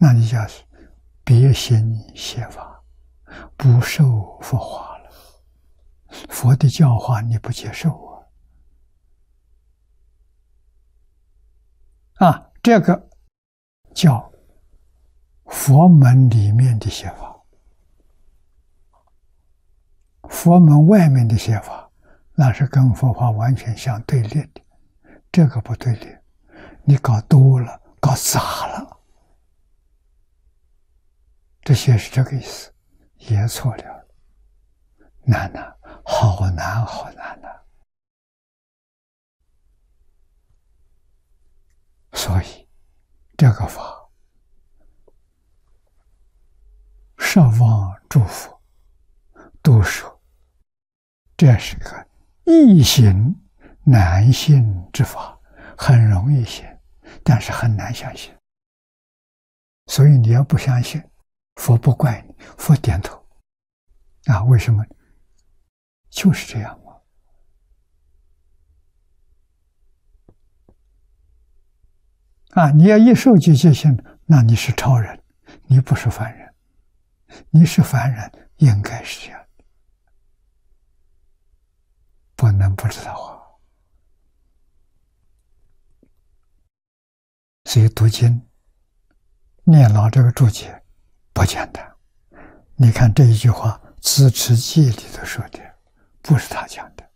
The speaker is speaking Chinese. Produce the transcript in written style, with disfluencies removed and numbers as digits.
那你就是别心邪法，不受佛化了。佛的教化你不接受啊！这个叫佛门里面的邪法，佛门外面的邪法，那是跟佛法完全相对立的。这个不对立，你搞多了，搞杂了。这些是这个意思，也错了，难呐，好难，好难呐！所以这个法，十方诸佛都说，这是个易行难信之法，很容易信，但是很难相信。所以你要不相信，佛不怪你，佛点头。啊，为什么？就是这样嘛。啊，你要一受具戒心，那你是超人，你不是凡人。你是凡人，应该是这样的，不能不知道啊。所以读经、念老这个注解不简单。你看这一句话，《资持记》里头说的，不是他讲的。